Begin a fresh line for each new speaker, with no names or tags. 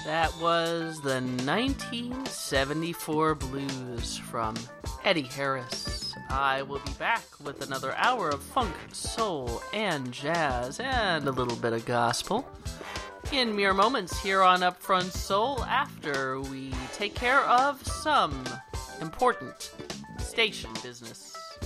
That was the 1974 Blues from Eddie Harris. I will be back with another hour of funk, soul, and jazz, and a little bit of gospel in mere moments here on Upfront Soul after we take care of some important station business.